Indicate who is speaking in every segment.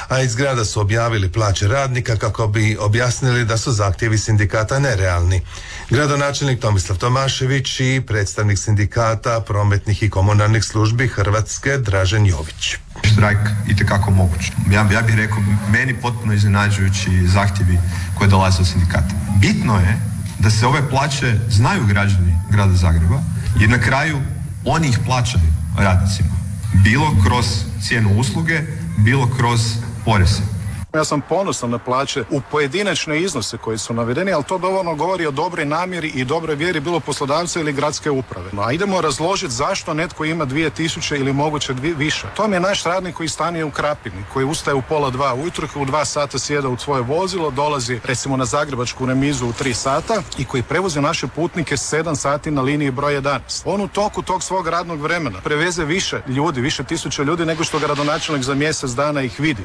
Speaker 1: a iz grada su objavili plaće radnika kako bi objasnili da su zahtjevi sindikata nerealni. Gradonačelnik Tomislav Tomašević i predstavnik sindikata prometnih i komunalnih službi Hrvatske Dražen Jović.
Speaker 2: Štrajk itekako moguć. Ja bih rekao, meni potpuno iznenađujući zahtjevi koje dolaze od sindikata. Bitno je da se ove plaće znaju građani grada Zagreba, jer na kraju oni ih plaćaju radnicima. Bilo kroz cijenu usluge, bilo kroz poreze.
Speaker 3: Ja sam ponosan na plaće u pojedinačne iznose koji su navedeni, ali to dovoljno govori o dobroj namjeri i dobroj vjeri bilo poslodavca ili gradske uprave. No, a idemo razložiti zašto netko ima 2000 ili moguće više. To mi je naš radnik koji stanuje u Krapini, koji ustaje u 1:30 ujutro, u 2 sata sjeda u svoje vozilo, dolazi recimo na Zagrebačku remizu u 3 sata i koji prevozi naše putnike 7 sati na liniji broj 11. On u toku tog svog radnog vremena preveze više ljudi, više tisuća ljudi nego što gradonačelnik za mjesec dana ih vidi.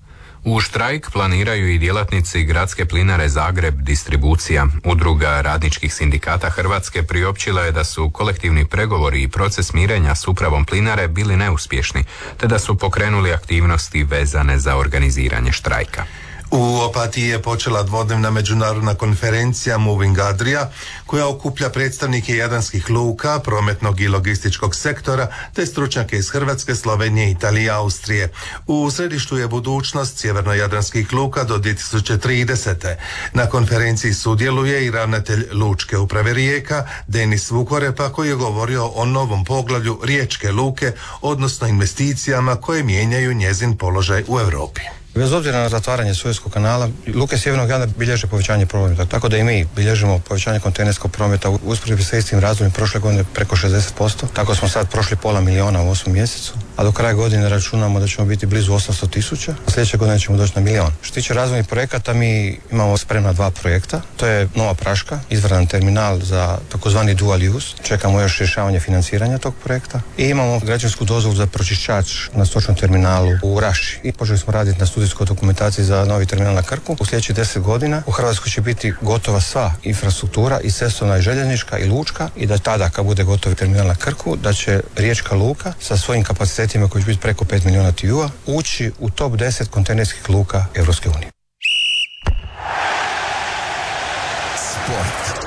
Speaker 4: U štrajk planiraju i djelatnici Gradske plinare Zagreb Distribucija. Udruga radničkih sindikata Hrvatske priopćila je da su kolektivni pregovori i proces mirenja s upravom plinare bili neuspješni, te da su pokrenuli aktivnosti vezane za organiziranje štrajka.
Speaker 1: U Opatiji je počela dvodnevna međunarodna konferencija Moving Adria, koja okuplja predstavnike jadranskih luka, prometnog i logističkog sektora, te stručnjake iz Hrvatske, Slovenije, Italije i Austrije. U središtu je budućnost sjeverno-jadranskih luka do 2030. Na konferenciji sudjeluje i ravnatelj Lučke uprave Rijeka, Denis Vukorepa, koji je govorio o novom poglavlju Riječke luke, odnosno investicijama koje mijenjaju njezin položaj u Europi.
Speaker 5: Bez obzira na zatvaranje Suezkog kanala, luke sjevernog Jadrana bilježe povećanje prometa, tako da i mi bilježimo povećanje kontejnerskog prometa u usporedbi sa istim razdobljem prošle godine preko 60%. Tako smo sad prošli 500.000 u 8 mjesecu, a do kraja godine računamo da ćemo biti blizu 800.000, a sljedeće godine ćemo doći na 1 milijun. Što se tiče razvojnih projekata, mi imamo spremna 2 projekta. To je Nova Praška, izvanredan terminal za takozvani dual use. Čekamo još rješavanje financiranja tog projekta. I imamo građevinsku dozvolu za pročišćač na stočnom terminalu u Raši. I počeli smo raditi na studijskoj dokumentaciji za novi terminal na Krku. U sljedećih 10 godina u Hrvatskoj će biti gotova sva infrastruktura, i cestovna i željeznička i lučka, i da tada kad bude gotov terminal na Krku, da će Riječka luka sa svojim kapacitetima koji će biti preko 5 milijuna TEU-a ući u top 10 kontejnerskih luka Europske unije.
Speaker 1: Sport.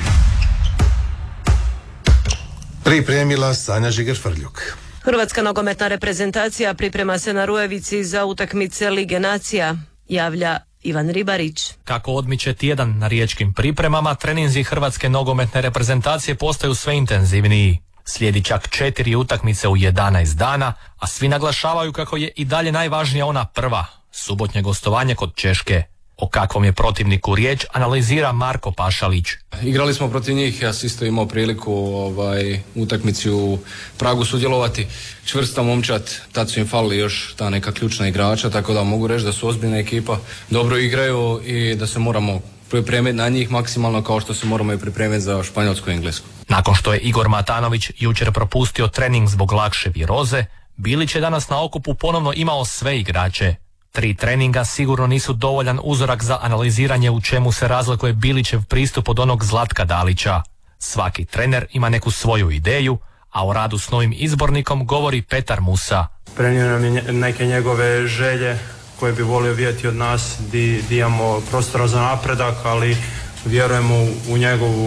Speaker 1: Pripremila Sanja Žiger-Frljuk.
Speaker 6: Hrvatska nogometna reprezentacija priprema se na Rujevici za utakmice Lige nacija, javlja Ivan Ribarić.
Speaker 7: Kako odmiče tjedan na riječkim pripremama, treninzi Hrvatske nogometne reprezentacije postaju sve intenzivniji. Slijedi čak 4 utakmice u 11 dana, a svi naglašavaju kako je i dalje najvažnija ona prva, subotnje gostovanje kod Češke. O kakvom je protivniku riječ analizira Marko Pašalić.
Speaker 8: Igrali smo protiv njih, ja sam isto imao priliku utakmici u Pragu sudjelovati. Čvrsta momčad, tad su im falili još ta neka ključna igrača, tako da mogu reći da su ozbiljna ekipa, dobro igraju i da se moramo pripremiti na njih maksimalno kao što se moramo i pripremiti za Španjolsku i Englesku.
Speaker 7: Nakon što je Igor Matanović jučer propustio trening zbog lakše viroze, Bilić je danas na okupu ponovno imao sve igrače. 3 treninga sigurno nisu dovoljan uzorak za analiziranje u čemu se razlikuje Bilićev pristup od onog Zlatka Dalića. Svaki trener ima neku svoju ideju, a o radu s novim izbornikom govori Petar Musa.
Speaker 9: Prenio nam je neke njegove želje koje bi volio vidjeti od nas, di imamo prostora za napredak, ali vjerujemo u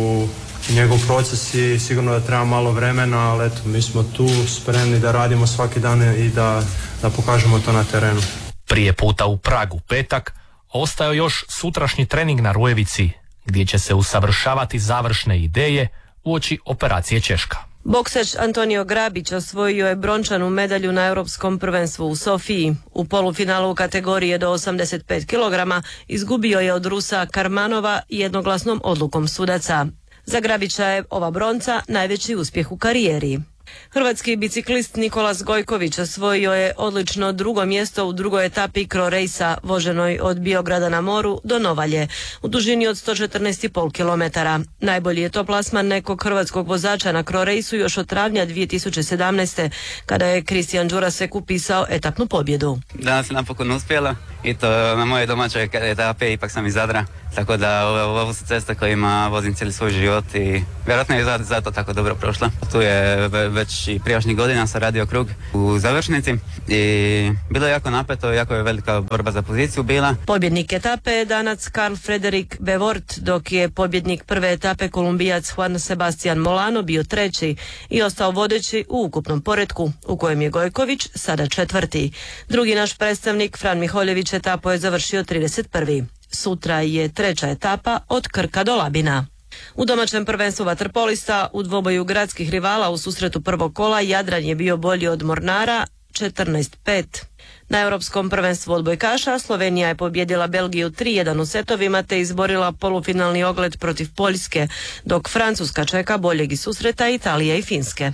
Speaker 9: njegov proces i sigurno da treba malo vremena, ali eto, mi smo tu spremni da radimo svaki dan i da pokažemo to na terenu.
Speaker 7: Prije puta u Pragu petak, ostao još sutrašnji trening na Rujevici, gdje će se usavršavati završne ideje uoči operacije Češka.
Speaker 6: Boksač Antonio Grabić osvojio je brončanu medalju na Europskom prvenstvu u Sofiji. U polufinalu kategorije do 85 kg izgubio je od Rusa Karmanova jednoglasnom odlukom sudaca. Za Grabića je ova bronca najveći uspjeh u karijeri. Hrvatski biciklist Nikolas Gojković osvojio je odlično 2. mjesto u drugoj etapi Cro-Racea voženoj od Biograda na moru do Novalje u dužini od 114,5 km. Najbolji je to plasman nekog hrvatskog vozača na Cro-Raceu još od travnja 2017. kada je Kristijan Đurasek upisao etapnu pobjedu.
Speaker 10: Danas je napokon uspjela. i to na moje domaće etape, ipak sam iz Zadra, tako da ovo su ceste kojima vozim cijeli svoj život i vjerojatno je zato tako dobro prošla. Tu je već i prijašnjih godina sam radio krug u završnici i bilo je jako napeto, jako je velika borba za poziciju bila.
Speaker 6: Pobjednik etape je danac Karl Frederik Bevort, dok je pobjednik prve etape Kolumbijac Juan Sebastian Molano bio treći i ostao vodeći u ukupnom poretku, u kojem je Gojković sada četvrti. Drugi naš predstavnik Fran Miholjević etapu je završio 31. Sutra je treća etapa od Krka do Labina. U domaćem prvenstvu vaterpolista u dvoboju gradskih rivala u susretu prvog kola Jadran je bio bolji od Mornara 14-5. Na europskom prvenstvu odbojkaša Slovenija je pobjedila Belgiju 3-1 u setovima te izborila polufinalni ogled protiv Poljske, dok Francuska čeka boljeg susreta Italije i Finske.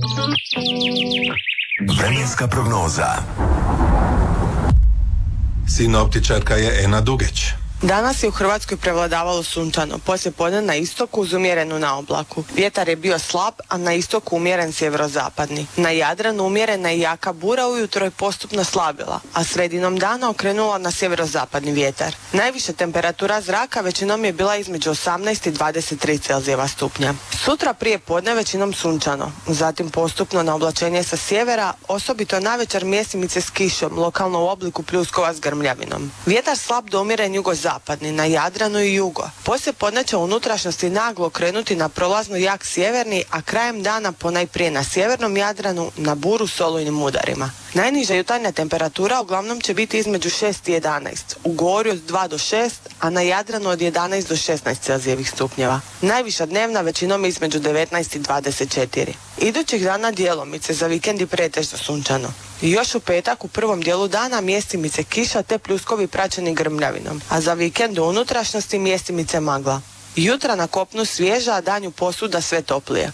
Speaker 11: Vremenska prognoza.
Speaker 1: Sinoptičarka je Ena Dugeć.
Speaker 12: Danas je u Hrvatskoj prevladavalo sunčano, poslije podne na istoku uz umjerenu naoblaku. Vjetar je bio slab, a na istoku umjeren sjeverozapadni. Na Jadranu umjerena i jaka bura ujutro je postupno slabila, a sredinom dana okrenula na sjeverozapadni vjetar. Najviša temperatura zraka većinom je bila između 18 i 23 Celzijeva stupnja. Sutra prije podne većinom sunčano, zatim postupno na oblačenje sa sjevera, osobito navečer mjesimice s kišom, lokalno u obliku pljuskova s grmljavinom. Vjetar slab do umjeren jugozapadni na Jadranu i jugo. Poslije podne će unutrašnjosti naglo krenuti na prolazno jak sjeverni, a krajem dana ponajprije na sjevernom Jadranu na buru s olujnim udarima. Najniža jutarnja temperatura uglavnom će biti između 6 i 11, u Gorju od 2 do 6, a na Jadranu od 11 do 16 Celzijevih stupnjeva. Najviša dnevna većinom između 19 i 24. Idućih dana djelomice, za vikend i pretežno sunčano. I još u petak u prvom dijelu dana mjestimice kiša te pljuskovi praćeni grmljavinom, a za vikend u unutrašnjosti mjestimice magla. Jutra na kopnu svježa, a danju posuda sve toplije.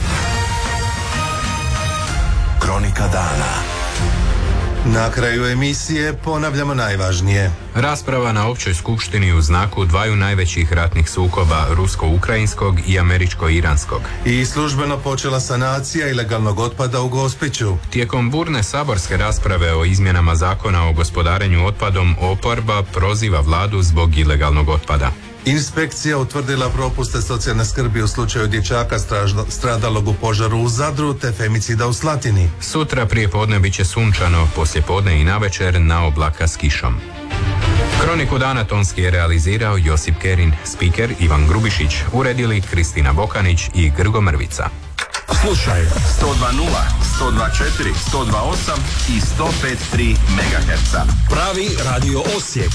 Speaker 11: Kronika dana.
Speaker 1: Na kraju emisije ponavljamo najvažnije.
Speaker 4: Rasprava na općoj skupštini u znaku dvaju najvećih ratnih sukoba, rusko-ukrajinskog i američko-iranskog.
Speaker 1: I službeno počela sanacija ilegalnog otpada u Gospiću.
Speaker 4: Tijekom burne saborske rasprave o izmjenama zakona o gospodarenju otpadom, oporba proziva vladu zbog ilegalnog otpada.
Speaker 1: Inspekcija utvrdila propuste socijalne skrbi u slučaju dječaka stradalog u požaru u Zadru te femicida u Slatini.
Speaker 4: Sutra prije podne bit će sunčano, poslije podne i navečer na oblaka s kišom. Kroniku dana tonski je realizirao Josip Kerin, spiker Ivan Grubišić, uredili Kristina Bokanić i Grgo Mrvica.
Speaker 11: Slušaj 102.0, 102.4, 102.8 i 105.3 MHz. Pravi radio Osijek.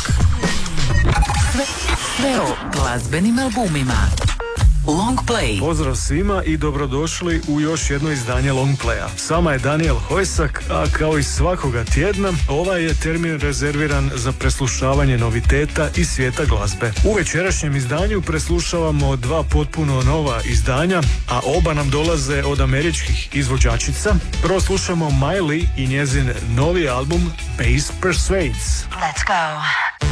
Speaker 13: Sve o glazbenim albumima. Long Play.
Speaker 14: Pozdrav svima i dobrodošli u još jedno izdanje Long Playa. S vama je Daniel Hojsak, a kao i svakoga tjedna, ovaj je termin rezerviran za preslušavanje noviteta iz svijeta glazbe. U večerašnjem izdanju preslušavamo dva potpuno nova izdanja, a oba nam dolaze od američkih izvođačica. Prvo slušamo Miley i njezin novi album Bass Persuades.
Speaker 13: Let's go.